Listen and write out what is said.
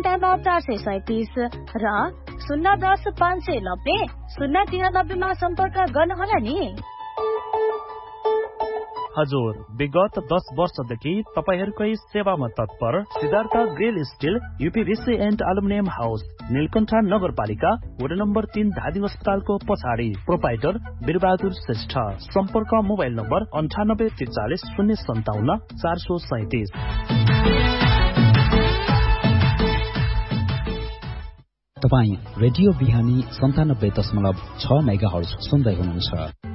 097 र 010 590 093 मा सम्पर्क गर्नुहोला नि। हजुर, विगत 10 वर्षदेखि तपाईहरुकै सेवामा तत्पर Siddhartha grill still UPVC and aluminium house, Neelkanth नगरपालिका, वडा नम्बर 3, धादिङ अस्पतालको पछाडि। प्रोपाइटर वीरबहादुर श्रेष्ठ। सम्पर्क मोबाइल नम्बर 9843 057 437। तपाई रेडियो बिहानी 97.6 मेगाहर्ज सुन्दै हुनुहुन्छ।